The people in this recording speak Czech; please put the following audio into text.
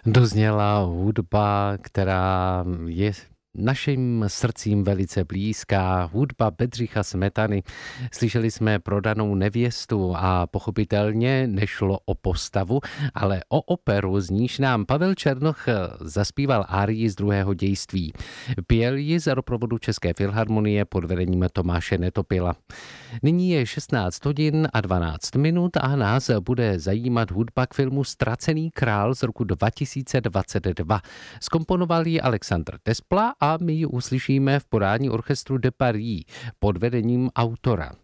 Dozněla hudba, která je našim srdcím velice blízká, hudba Bedřicha Smetany. Slyšeli jsme Prodanou nevěstu a pochopitelně nešlo o postavu, ale o operu, z níž nám Pavel Černoch zaspíval árii z druhého dějství. Pěl ji za doprovodu České filharmonie pod vedením Tomáše Netopila. Nyní je 16 hodin a 12 minut a nás bude zajímat hudba k filmu Ztracený král z roku 2022. Zkomponoval ji Alexandr Despla a my ji uslyšíme v podání orchestru de Paris pod vedením autora.